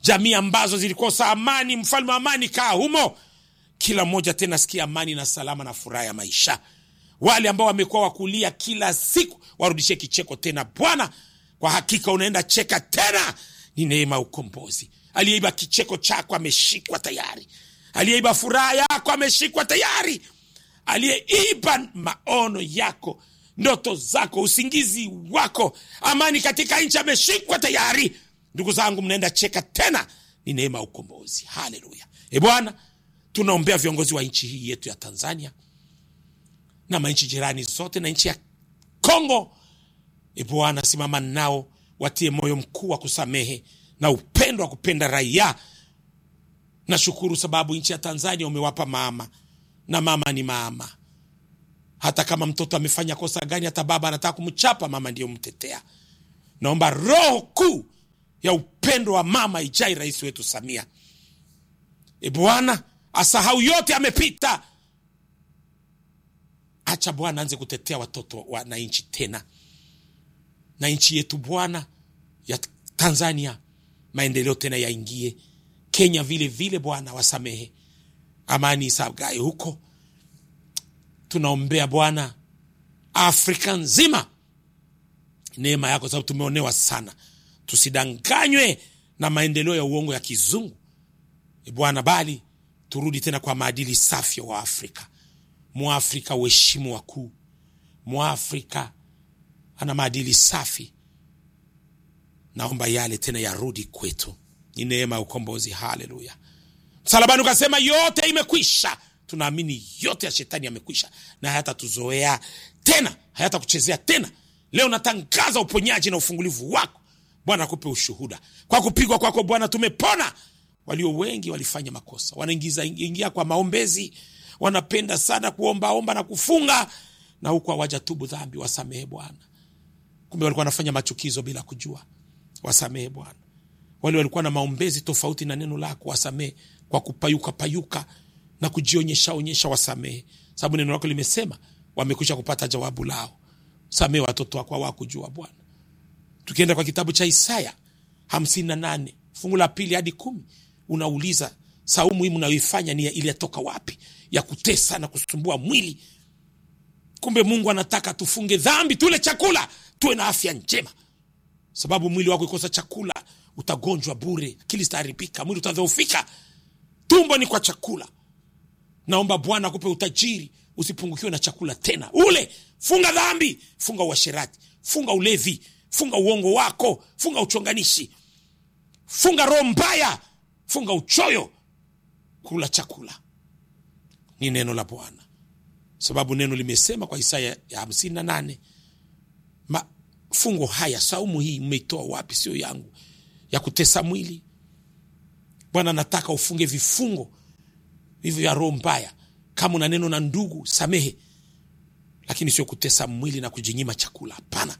jamii ambazo zilikosa amani, mfalme wa amani kaa humo. Kila mmoja tena sikia amani na salama na furaha ya maisha. Wale ambao wamekuwa wakulia kila siku warudishe kicheko tena Bwana. Kwa hakika unaenda cheka tena, ni neema ukombozi. Aliyeiba kicheko chako ameshikwa tayari. Aliyeiba furaha yako ameshikwa tayari. Aliyeiba maono yako, ndoto zako, usingizi wako, amani katika nchi ameshikwa tayari. Ndugu zangu, mnaenda cheka tena, ni neema ukombozi. Haleluya. Bwana, tunaombea viongozi wa nchi hii yetu ya Tanzania na manchi jirani zote na nchi ya Kongo. Bwana, simama nao, watie moyo mkuu wa kusamehe na upendo wa kupenda raia. Nashukuru sababu nchi ya Tanzania umewapa mama, na mama ni mama. Hata kama mtoto amefanya kosa gani, hata baba anataka kumchapa, mama ndio mtetea. Naomba roho kuu ya upendo wa mama ijai rais wetu Samia. Bwana, asahau yote amepita. Acha Bwana anze kutetea watoto na nchi tena. Na nchi yetu Bwana ya Tanzania, maendeleo tena yaingie. Kenya vile vile Bwana, wasamehe. Amani isagae huko. Tunaombea Bwana Afrika nzima, neema yako, sababu tumeonewa sana. Tusidanganywe na maendeleo ya uongo ya kizungu Bwana, bali turudi tena kwa maadili safi wa Afrika. Muafrika uheshimu wakuu. Muafrika ana maadili safi. Naomba yale tena yarudi kwetu. Ni neema ukombozi. Haleluya. Msalabani ukasema yote imekwisha. Tunaamini yote ya shetani yamekwisha, na hayata tuzoea tena, hayata kuchezea tena. Leo natangaza uponyaji na ufungulivu wako. Bwana akupe ushuhuda. Kwa kupigwa kwako Bwana tumepona. Walio wengi walifanya makosa, wanaingia kwa maombezi, wanapenda sana kuomba na kufunga, na huko hawajatubu dhambi. Wasamehe Bwana. Kumbe walikuwa wanafanya machukizo bila kujua. Wasamehe Bwana. Wale walikuwa na maombezi tofauti na neno lako, wasamehe. Kwa kupayuka na kujionyesha, wasamehe. Sababu neno lako limesema wamekwisha kupata jawabu lao. Samehe watoto wako hawakujua Bwana. Tukienda kwa kitabu cha Isaya 58 fungu la 2 hadi 10, unauliza saumu hii mnayoifanya ni ile toka wapi? Ya kutesa na kusumbua mwili. Kumbe Mungu anataka tufunge dhambi, tule chakula, tuwe na afya njema. Sababu mwili wako ikosa chakula, utagonjwa bure, akili zitaharibika, mwili utadhoofika. Tumbo ni kwa chakula. Naomba Bwana akupe utajiri, usipungukiwe na chakula tena. Ule, funga dhambi, funga uasherati, funga ulevi, funga uongo wako, funga uchonganishi, funga roho mbaya, funga uchoyo. Kula chakula. Ni neno la Bwana. Sababu neno limesema kwa Isaya ya 58, mafungo haya, saumu hii mmeitoa wapi? Sio yangu, ya kutesa mwili. Bwana nataka ufunge vifungo hivyo vya roho mbaya. Kama una neno na ndugu, samehe, lakini sio kutesa mwili na kujinyima chakula. Hapana.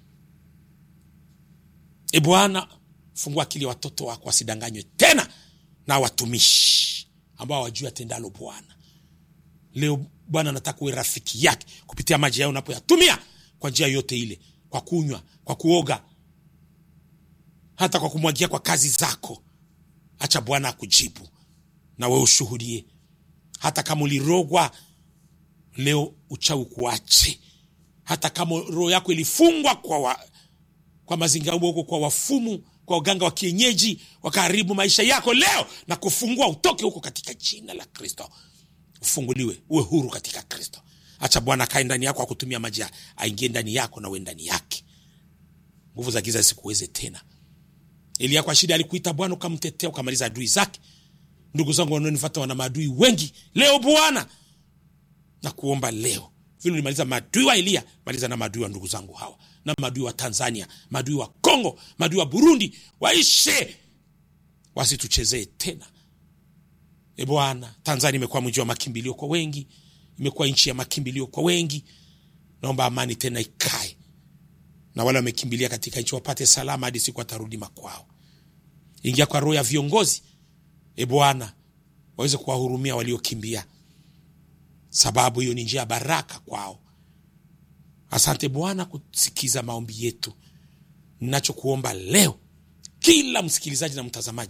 Bwana, fungua akili watoto wako wasidanganywe tena na watumishi ambao hawajui atendalo Bwana. Leo Bwana nataka uwe rafiki yake kupitia maji yao unapoyatumia kwa njia yote ile, kwa kunywa, kwa kuoga, hata kwa kumwagia kwa kazi zako. Acha Bwana akujibu na wewe ushuhudie. Hata kama ulirogwa leo, uchawi kuache. Hata kama roho yako ilifungwa kwa mazingira huko, kwa wafumu, kwa waganga wa kienyeji, wakaharibu maisha yako, leo na kufungua utoke huko katika jina la Kristo. Ufunguliwe, uwe huru katika Kristo. Acha Bwana kae ndani yako, akutumia maji aingie ndani yako na uwe ndani yake. Nguvu za giza zikuweze tena. Elia kwa shida alikuita Bwana, ukamtetea, ukamaliza adui zake. Ndugu zangu wanaonifuata wana maadui wengi. Leo Bwana na kuomba leo, vile ulimaliza maadui wa Elia, maliza na maadui wa ndugu zangu hawa, na maadui wa Tanzania, maadui wa Kongo, maadui wa Burundi. Waishe, wasituchezee tena. Bwana, Tanzania imekuwa mji wa makimbilio kwa wengi, imekuwa nchi ya makimbilio kwa wengi. Naomba amani tena ikae, na wale wamekimbilia katika nchi wapate salama hadi siku atarudi makwao. Ingia kwa roho ya viongozi, Bwana, waweze kuwahurumia waliokimbia, sababu hiyo ni njia baraka kwao. Asante Bwana kusikiza maombi yetu. Ninachokuomba leo, kila msikilizaji na mtazamaji